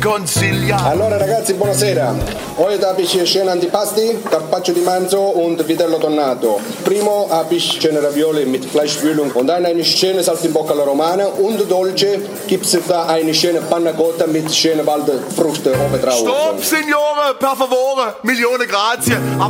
Consiglia. Allora ragazzi, buonasera. Heute habe ich hier schön Antipasti, Carpaccio di manzo und Vitello tonnato. Primo habe ich schöne Ravioli mit Fleischfüllung und dann eine schöne Saltimbocca alla Romana und Dolce gibt es da eine schöne Panna Cotta mit schönen Waldfrüchten oben drauf. Stopp, Signore, per favore, Millionen Grazie.